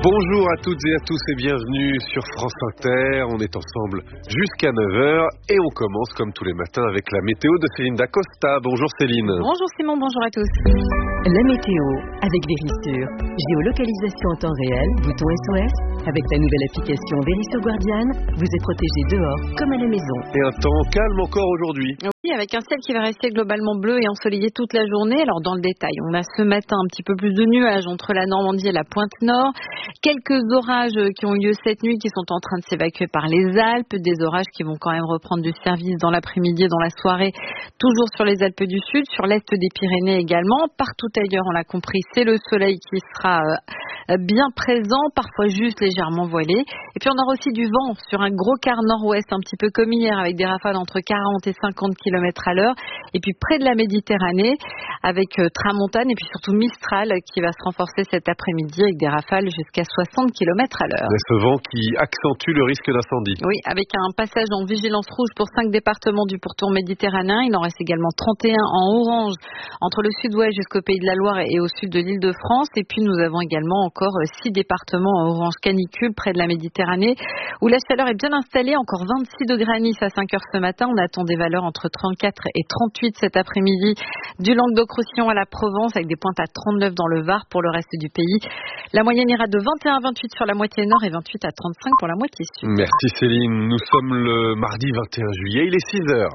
Bonjour à toutes et à tous et bienvenue sur France Inter. On est ensemble jusqu'à 9h et on commence comme tous les matins avec la météo de Céline Dacosta. Bonjour Céline. Bonjour Simon, bonjour à tous. La météo avec Verisure. Géolocalisation en temps réel, bouton SOS. Avec la nouvelle application Verisure Guardian, vous êtes protégé dehors comme à la maison. Et un temps calme encore aujourd'hui. Oui, avec un ciel qui va rester globalement bleu et ensoleillé toute la journée. Alors dans le détail, on a ce matin un petit peu plus de nuages entre la Normandie et la pointe nord. Quelques orages qui ont eu lieu cette nuit qui sont en train de s'évacuer par les Alpes. Des orages qui vont quand même reprendre du service dans l'après-midi et dans la soirée. Toujours sur les Alpes du Sud, sur l'est des Pyrénées également. Partout ailleurs, on l'a compris, c'est le soleil qui sera bien présent, parfois juste légèrement voilé. Et puis on aura aussi du vent sur un gros quart nord-ouest, un petit peu comme hier, avec des rafales entre 40 et 50 km à l'heure. Et puis près de la Méditerranée, avec tramontane et puis surtout Mistral qui va se renforcer cet après-midi avec des rafales jusqu'à 60 km à l'heure. Et ce vent qui accentue le risque d'incendie. Oui, avec un passage en vigilance rouge pour 5 départements du pourtour méditerranéen. Il en reste également 31 en orange entre le sud-ouest jusqu'au Pays de la Loire et au sud de l'Île-de-France. Et puis nous avons également encore 6 départements en orange canicule près de la Méditerranée où la chaleur est bien installée. Encore 26 degrés à Nice à 5 heures ce matin. On attend des valeurs entre 34 et 38 cet après-midi du Languedoc-Roussillon à la Provence avec des pointes à 39 dans le Var pour le reste du pays. La moyenne ira de 21 à 28 sur la moitié nord et 28 à 35 pour la moitié sud. Merci Céline. Nous sommes le mardi 21 juillet, il est 6h.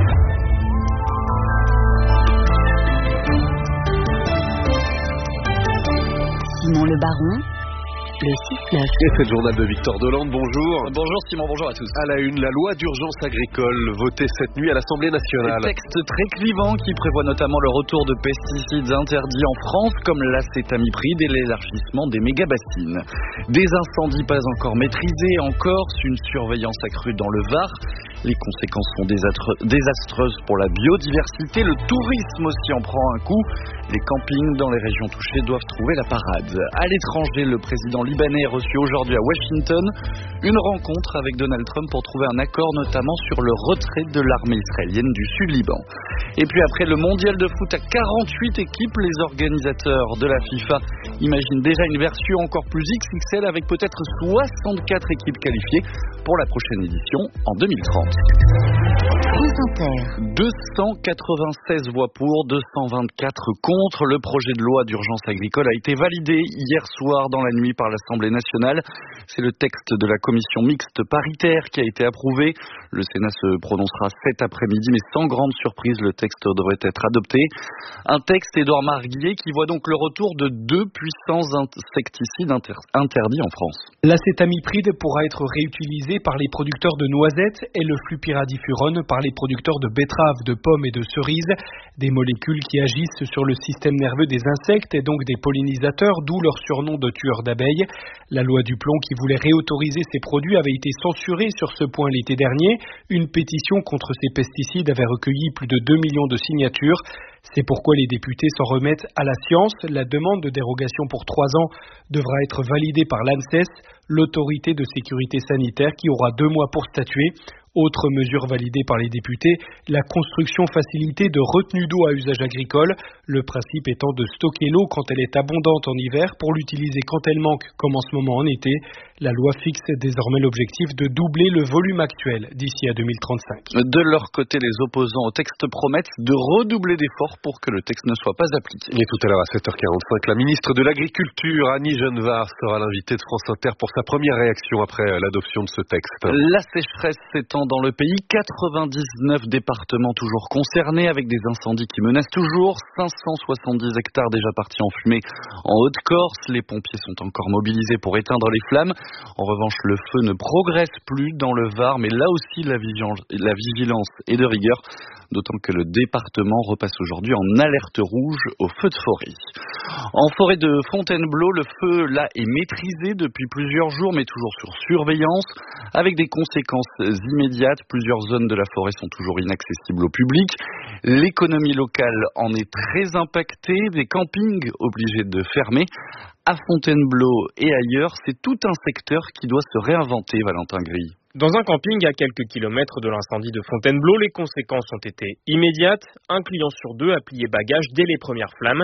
Simon Le Baron, le 6-9. Et c'est le journal de Victor Delande, bonjour. Bonjour Simon, bonjour à tous. À la une, la loi d'urgence agricole votée cette nuit à l'Assemblée nationale. Un texte très clivant qui prévoit notamment le retour de pesticides interdits en France comme l'acétamipride et l'élargissement des méga-bassines. Des incendies pas encore maîtrisés en Corse, une surveillance accrue dans le Var. Les conséquences sont désastreuses pour la biodiversité. Le tourisme aussi en prend un coup. Les campings dans les régions touchées doivent trouver la parade. À l'étranger, le président libanais est reçu aujourd'hui à Washington. Une rencontre avec Donald Trump pour trouver un accord notamment sur le retrait de l'armée israélienne du Sud-Liban. Et puis après le mondial de foot à 48 équipes, les organisateurs de la FIFA imaginent déjà une version encore plus XXL avec peut-être 64 équipes qualifiées pour la prochaine édition en 2030. 296 voix pour, 224 contre. Le projet de loi d'urgence agricole a été validé hier soir dans la nuit par l'Assemblée nationale. C'est le texte de la commission mixte paritaire qui a été approuvé. Le Sénat se prononcera cet après-midi, mais sans grande surprise, le texte devrait être adopté. Un texte, Édouard Marguillet, qui voit donc le retour de 2 puissants insecticides interdits en France. L'acétamipride pourra être réutilisé par les producteurs de noisettes et le flupyradifurone par les producteurs de betteraves, de pommes et de cerises, des molécules qui agissent sur le système nerveux des insectes et donc des pollinisateurs, d'où leur surnom de tueurs d'abeilles. La loi Duplon qui voulait réautoriser ces produits avait été censurée sur ce point l'été dernier. Une pétition contre ces pesticides avait recueilli plus de 2 millions de signatures. C'est pourquoi les députés s'en remettent à la science. La demande de dérogation pour 3 ans devra être validée par l'ANSES, l'autorité de sécurité sanitaire, qui aura 2 mois pour statuer. Autre mesure validée par les députés, la construction facilitée de retenues d'eau à usage agricole, le principe étant de stocker l'eau quand elle est abondante en hiver pour l'utiliser quand elle manque, comme en ce moment en été. La loi fixe désormais l'objectif de doubler le volume actuel d'ici à 2035. De leur côté, les opposants au texte promettent de redoubler d'efforts pour que le texte ne soit pas appliqué. Et tout à l'heure à 7h45, la ministre de l'Agriculture, Annie Genevard, sera l'invitée de France Inter pour sa première réaction après l'adoption de ce texte. La sécheresse s'étend dans le pays, 99 départements toujours concernés avec des incendies qui menacent toujours, 570 hectares déjà partis en fumée en Haute-Corse. Les pompiers sont encore mobilisés pour éteindre les flammes. En revanche, le feu ne progresse plus dans le Var, mais là aussi la vigilance est de rigueur, d'autant que le département repasse aujourd'hui en alerte rouge au feu de forêt. En forêt de Fontainebleau, le feu là est maîtrisé depuis plusieurs jours, mais toujours sur surveillance, avec des conséquences immédiates. Plusieurs zones de la forêt sont toujours inaccessibles au public. L'économie locale en est très impactée, des campings obligés de fermer. À Fontainebleau et ailleurs, c'est tout un secteur qui doit se réinventer, Valentin Gris. Dans un camping à quelques kilomètres de l'incendie de Fontainebleau, les conséquences ont été immédiates. Un client sur 2 a plié bagage dès les premières flammes.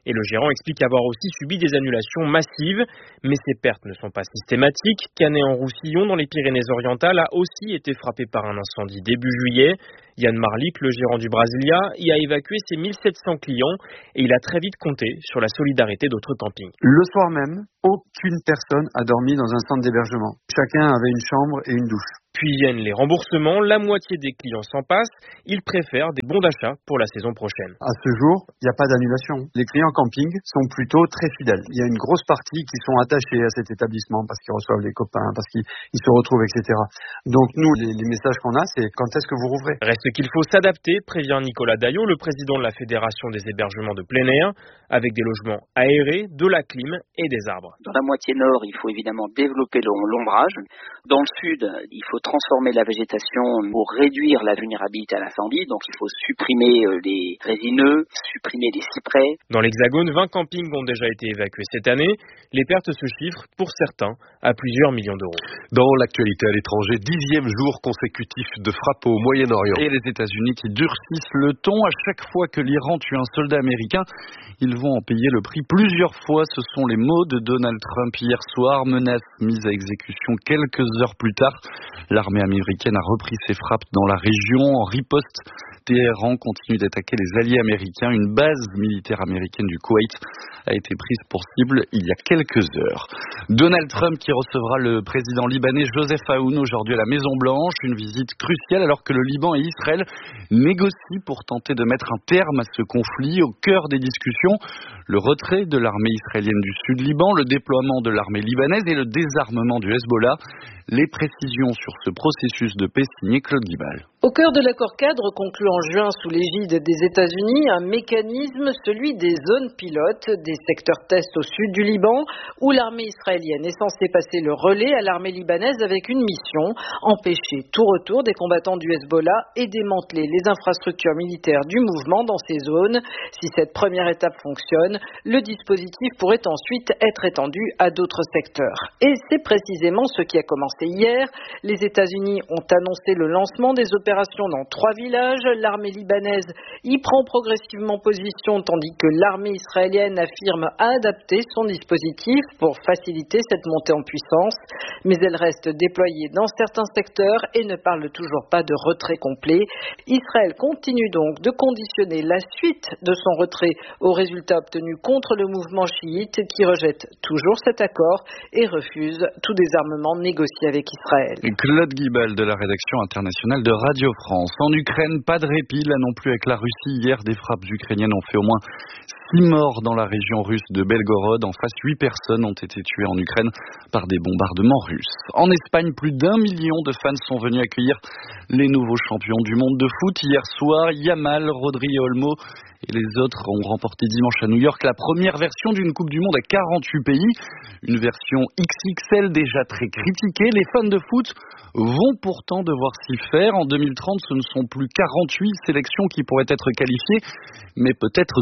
Et le gérant explique avoir aussi subi des annulations massives. Mais ces pertes ne sont pas systématiques. Canet-en-Roussillon, dans les Pyrénées-Orientales, a aussi été frappé par un incendie début juillet. Yann Marlik, le gérant du Brasilia, y a évacué ses 1700 clients et il a très vite compté sur la solidarité d'autres campings. Le soir même, aucune personne a dormi dans un centre d'hébergement. Chacun avait une chambre et une douche. Puis viennent les remboursements, la moitié des clients s'en passent, ils préfèrent des bons d'achat pour la saison prochaine. À ce jour, il n'y a pas d'annulation. Les clients camping sont plutôt très fidèles. Il y a une grosse partie qui sont attachés à cet établissement parce qu'ils reçoivent les copains, parce qu'ils se retrouvent, etc. Donc nous, les messages qu'on a, c'est quand est-ce que vous rouvrez ? Reste qu'il faut s'adapter, prévient Nicolas Daillot, le président de la Fédération des hébergements de plein air, avec des logements aérés, de la clim et des arbres. Dans la moitié nord, il faut évidemment développer l'ombrage. Dans le sud, il faut transformer la végétation pour réduire la vulnérabilité à l'incendie. Donc il faut supprimer les résineux, supprimer les cyprès. Dans l'Hexagone, 20 campings ont déjà été évacués cette année. Les pertes se chiffrent, pour certains, à plusieurs millions d'euros. Dans l'actualité à l'étranger, 10e jour consécutif de frappe au Moyen-Orient. Et les États-Unis qui durcissent le ton. À chaque fois que l'Iran tue un soldat américain, ils vont en payer le prix plusieurs fois. Ce sont les mots de Donald Trump hier soir. Menace mise à exécution quelques heures plus tard. L'armée américaine a repris ses frappes dans la région. En riposte, Téhéran continue d'attaquer les alliés américains. Une base militaire américaine du Koweït a été prise pour cible il y a quelques heures. Donald Trump qui recevra le président libanais Joseph Aoun aujourd'hui à la Maison-Blanche. Une visite cruciale alors que le Liban et Israël négocient pour tenter de mettre un terme à ce conflit. Au cœur des discussions, le retrait de l'armée israélienne du Sud-Liban, le déploiement de l'armée libanaise et le désarmement du Hezbollah. Les précisions sur ce processus de paix signé Claude Guibal. Au cœur de l'accord cadre conclu en juin sous l'égide des États-Unis, un mécanisme, celui des zones pilotes, des secteurs tests au sud du Liban, où l'armée israélienne est censée passer le relais à l'armée libanaise avec une mission, empêcher tout retour des combattants du Hezbollah et démanteler les infrastructures militaires du mouvement dans ces zones. Si cette première étape fonctionne, le dispositif pourrait ensuite être étendu à d'autres secteurs. Et c'est précisément ce qui a commencé hier. Les États-Unis ont annoncé le lancement des opérations dans 3 villages. L'armée libanaise y prend progressivement position, tandis que l'armée israélienne affirme adapter son dispositif pour faciliter cette montée en puissance. Mais elle reste déployée dans certains secteurs et ne parle toujours pas de retrait complet. Israël continue donc de conditionner la suite de son retrait aux résultats obtenus contre le mouvement chiite qui rejette toujours cet accord et refuse tout désarmement négocié avec Israël. Claude Guibal de la rédaction internationale de Radio France. En Ukraine, pas de répit, là non plus avec la Russie. Hier, des frappes ukrainiennes ont fait au moins 6 morts dans la région russe de Belgorod. En face, 8 personnes ont été tuées en Ukraine par des bombardements russes. En Espagne, plus d'1 million de fans sont venus accueillir les nouveaux champions du monde de foot. Hier soir, Yamal, Rodri et Olmo et les autres ont remporté dimanche à New York la première version d'une Coupe du Monde à 48 pays. Une version XXL déjà très critiquée. Les fans de foot vont pourtant devoir s'y faire. En 2030, ce ne sont plus 48 sélections qui pourraient être qualifiées, mais peut-être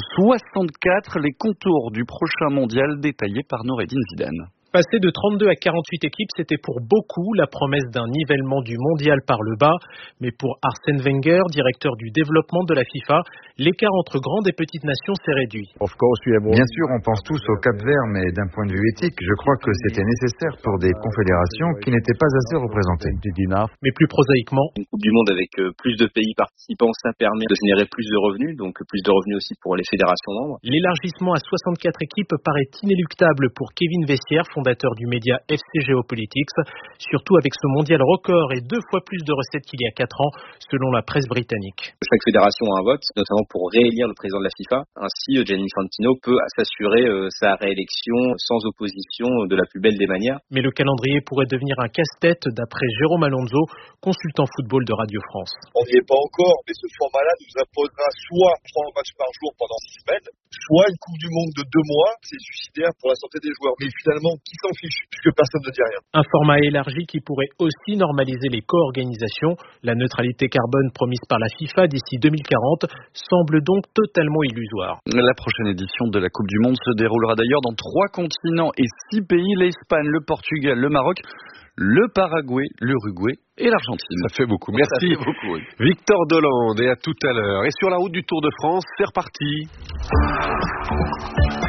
64. Les contours du prochain mondial détaillés par Noureddine Zidane. Passer de 32 à 48 équipes, c'était pour beaucoup la promesse d'un nivellement du mondial par le bas. Mais pour Arsène Wenger, directeur du développement de la FIFA, l'écart entre grandes et petites nations s'est réduit. Bien sûr, on pense tous au Cap-Vert, mais d'un point de vue éthique, je crois que c'était nécessaire pour des confédérations qui n'étaient pas assez représentées. Mais plus prosaïquement, une Coupe du Monde avec plus de pays participants, ça permet de générer plus de revenus, donc plus de revenus aussi pour les fédérations membres. L'élargissement à 64 équipes paraît inéluctable pour Kevin Vessière, fondateur du média FC Geopolitics, surtout avec ce mondial record et 2 fois plus de recettes qu'il y a 4 ans, selon la presse britannique. Chaque fédération a un vote, notamment pour réélire le président de la FIFA. Ainsi, Gianni Infantino peut s'assurer sa réélection sans opposition de la plus belle des manières. Mais le calendrier pourrait devenir un casse-tête, d'après Jérôme Alonso, consultant football de Radio France. On n'y est pas encore, mais ce format-là nous imposera soit 3 matchs par jour pendant 6 semaines, soit une Coupe du Monde de 2 mois. C'est suicidaire pour la santé des joueurs. Mais finalement, qui s'en fiche, puisque personne ne dit rien. Un format élargi qui pourrait aussi normaliser les co-organisations. La neutralité carbone promise par la FIFA d'ici 2040 semble donc totalement illusoire. La prochaine édition de la Coupe du Monde se déroulera d'ailleurs dans 3 continents et 6 pays, l'Espagne, le Portugal, le Maroc, le Paraguay, l'Uruguay et l'Argentine. Ça fait beaucoup. Merci. Ça fait beaucoup, oui. Victor Dolande, et à tout à l'heure. Et sur la route du Tour de France, c'est reparti.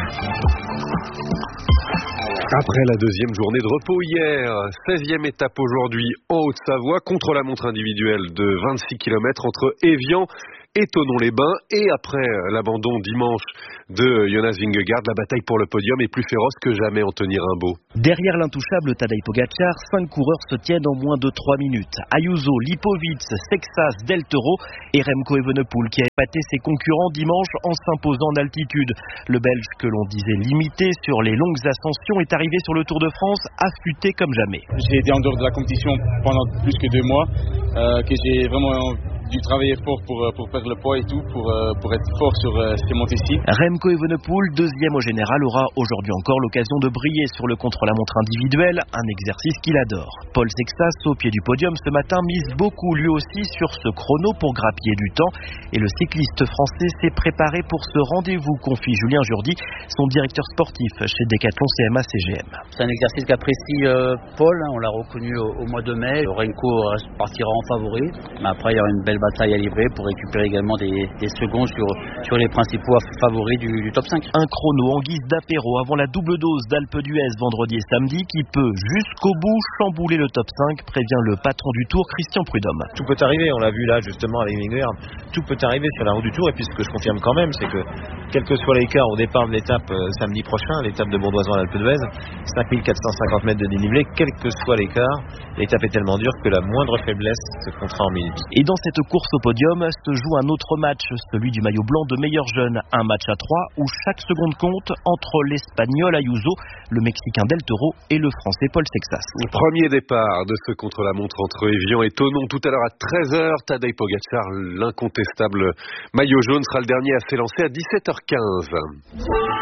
Après la deuxième journée de repos hier, 16e étape aujourd'hui en Haute-Savoie, contre-la-montre individuelle de 26 km entre Évian et Thonon-les-Bains. Et après l'abandon dimanche de Jonas Vingegaard, la bataille pour le podium est plus féroce que jamais, Anthony Rimbaud. Derrière l'intouchable Tadej Pogačar, 5 coureurs se tiennent en moins de 3 minutes. Ayuso, Lipovic, Sexas, Del Toro et Remco Evenepoel qui a épaté ses concurrents dimanche en s'imposant en altitude. Le Belge que l'on disait limité sur les longues ascensions est arrivé sur le Tour de France affûté comme jamais. J'ai été en dehors de la compétition pendant plus que 2 mois, que j'ai vraiment dû travailler fort pour perdre le poids et tout, pour être fort sur ces montées-ci. Remco Evenepoel, deuxième au général, aura aujourd'hui encore l'occasion de briller sur le contre-la-montre individuel, un exercice qu'il adore. Paul Sexas, au pied du podium ce matin, mise beaucoup lui aussi sur ce chrono pour grappiller du temps. Et le cycliste français s'est préparé pour ce rendez-vous, confie Julien Jourdi, son directeur sportif chez Decathlon CMA CGM. C'est un exercice qu'apprécie Paul, on l'a reconnu au mois de mai. Renko partira en favori, mais après il y aura une belle bataille à livrer pour récupérer également des secondes sur les principaux favoris du top 5. Un chrono en guise d'apéro avant la double dose d'Alpe d'Huez vendredi et samedi qui peut jusqu'au bout chambouler le top 5, prévient le patron du Tour Christian Prudhomme. Tout peut arriver, on l'a vu là justement avec Vingegaard, tout peut arriver sur la route du Tour, et puis ce que je confirme quand même, c'est que quel que soit l'écart au départ de l'étape samedi prochain, l'étape de Bourdoisan à l'Alpe d'Huez, 5450 mètres de dénivelé, quel que soit l'écart, l'étape est tellement dure que la moindre faiblesse se comptera en minutes. Et dans cette course au podium se joue un autre match, celui du maillot blanc de meilleur jeune. Un match à 3 où chaque seconde compte entre l'Espagnol Ayuso, le Mexicain Del Toro et le Français Paul Sexas. Premier départ de ce contre-la-montre entre Évian et Thonon tout à l'heure à 13h. Tadej Pogačar, l'incontestable maillot jaune, sera le dernier à s'élancer à 17h15.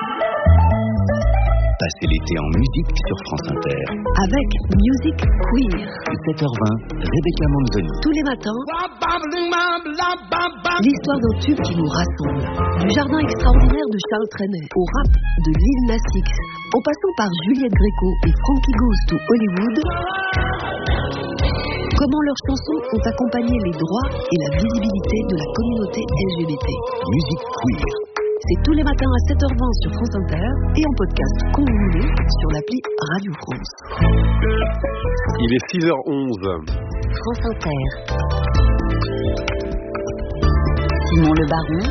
Passez l'été en musique sur France Inter. Avec Music Queer. 7h20, Rebecca Manzoni. Tous les matins, l'histoire d'un tube qui nous rassemble. Du jardin extraordinaire de Charles Trenet au rap de Lil Nas X, en passant par Juliette Gréco et Frankie Goes to Hollywood. Comment leurs chansons ont accompagné les droits et la visibilité de la communauté LGBT. Music Queer. C'est tous les matins à 7h20 sur France Inter et en podcast quand vous voulez sur l'appli Radio France. Il est 6h11. France Inter. Simon Le Baron.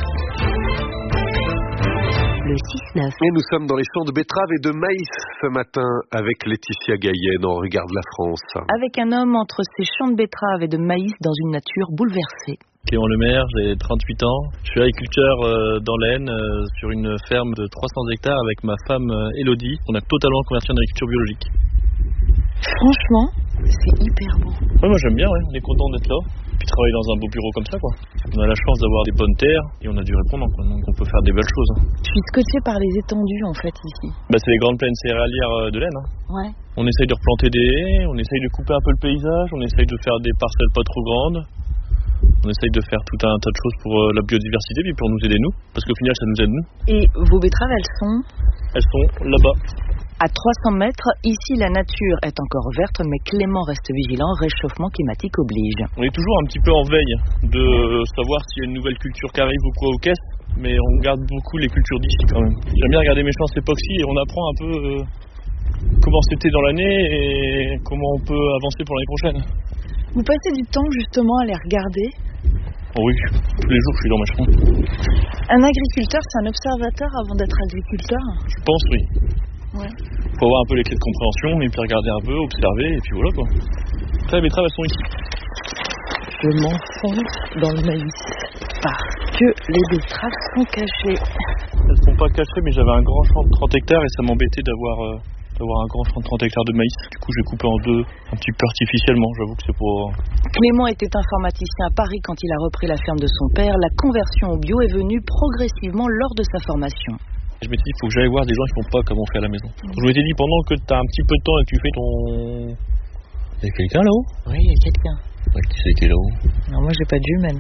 Le 6-9. Et nous sommes dans les champs de betteraves et de maïs ce matin avec Laetitia Gaillet dans Regarde la France. Avec un homme entre ses champs de betteraves et de maïs dans une nature bouleversée. Clément Lemaire, j'ai 38 ans. Je suis agriculteur dans l'Aisne sur une ferme de 300 hectares avec ma femme Elodie. On a totalement converti en agriculture biologique. Franchement, c'est hyper beau. Ouais, moi j'aime bien, ouais. On est content d'être là. Puis travailler dans un beau bureau comme ça, quoi. On a la chance d'avoir des bonnes terres et on a du répondant, quoi. Donc on peut faire des belles choses. Je suis scotché par les étendues en fait ici. C'est les grandes plaines céréalières de l'Aisne. Ouais. On essaye de replanter des haies, on essaye de couper un peu le paysage, on essaye de faire des parcelles pas trop grandes. On essaye de faire tout un tas de choses pour la biodiversité et pour nous aider nous, parce qu'au final ça nous aide nous. Et vos betteraves, elles sont là-bas. À 300 mètres, ici la nature est encore verte, mais Clément reste vigilant, réchauffement climatique oblige. On est toujours un petit peu en veille de savoir s'il y a une nouvelle culture qui arrive ou quoi au caisse, mais on garde beaucoup les cultures d'ici quand même. J'aime bien regarder mes champs époxy et on apprend un peu comment c'était dans l'année et comment on peut avancer pour l'année prochaine. Vous passez du temps justement à les regarder? Oui, tous les jours je suis dans mes champs. Un agriculteur, c'est un observateur avant d'être agriculteur? Je pense, oui. Ouais. Faut avoir un peu les clés de compréhension et puis regarder un peu, observer et puis voilà quoi. Après les betteraves elles sont ici. Je m'enfonce dans le maïs parce que les betteraves sont cachées. Elles sont pas cachées, mais j'avais un grand champ de 30 hectares et ça m'embêtait d'avoir un grand champ de 30 hectares de maïs. Du coup, j'ai coupé en deux, un petit peu artificiellement. J'avoue que c'est pour... Clément était informaticien à Paris quand il a repris la ferme de son père. La conversion au bio est venue progressivement lors de sa formation. Je m'étais dit, il faut que j'aille voir des gens qui font pas comme on fait à la maison. Je m'étais dit, pendant que tu as un petit peu de temps et que tu fais ton... Il y a quelqu'un là-haut? Oui, il y a quelqu'un. Ouais, qui c'est qui est là-haut? Non, moi j'ai pas de jumelle.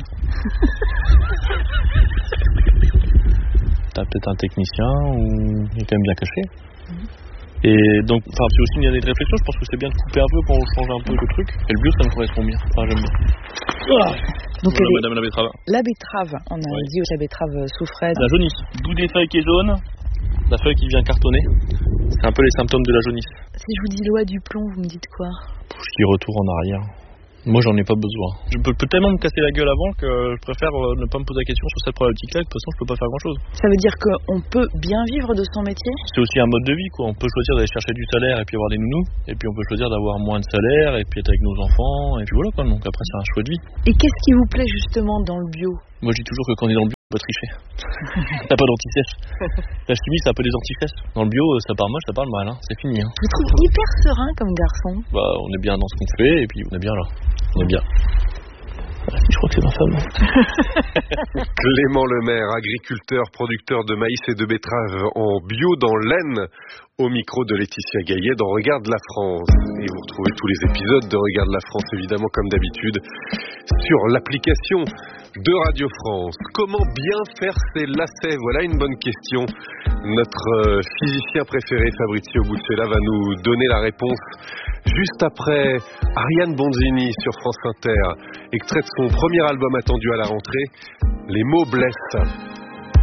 T'as peut-être un technicien ou il est quand même bien caché. Et donc, c'est aussi une année de réflexion. Je pense que c'est bien de couper un peu pour changer un peu le truc. Et le bio, ça me correspond bien. J'aime bien. Donc voilà, madame la betterave. La betterave, on a dit la betterave souffrette. La jaunisse. Bout des feuilles qui est jaune. la feuille qui vient cartonner. C'est un peu les symptômes de la jaunisse. Si je vous dis loi du plomb, vous me dites quoi? Je dis retour en arrière. Moi, j'en ai pas besoin. Je peux tellement me casser la gueule avant que je préfère ne pas me poser la question sur cette problématique-là. De toute façon, je peux pas faire grand-chose. Ça veut dire qu'on peut bien vivre de son métier? C'est aussi un mode de vie, quoi. On peut choisir d'aller chercher du salaire et puis avoir des nounous. Et puis on peut choisir d'avoir moins de salaire et puis être avec nos enfants. Et puis voilà, quoi. Donc après, c'est un choix de vie. Et qu'est-ce qui vous plaît justement dans le bio? Moi, je dis toujours que quand on est dans le bio, on peut tricher. T'as pas d'anti-sèche. La chimie, c'est un peu des anti-fesses. Dans le bio, ça part moche, ça part mal. Hein. C'est fini. Hein. Je vous trouve hyper serein comme garçon. Bah, on est bien dans ce qu'on fait et puis on est bien là. On est bien. Je crois que c'est ma femme. Clément Lemaire, agriculteur, producteur de maïs et de betteraves en bio dans l'Aisne, au micro de Laetitia Gaillet dans Regarde la France. Et vous retrouvez tous les épisodes de Regarde la France, évidemment, comme d'habitude, sur l'application de Radio France. Comment bien faire ses lacets? Voilà une bonne question. Notre physicien préféré, Fabrizio Buccella, va nous donner la réponse juste après Ariane Bonzini sur France Inter, extrait de son premier album attendu à la rentrée, Les mots blessent.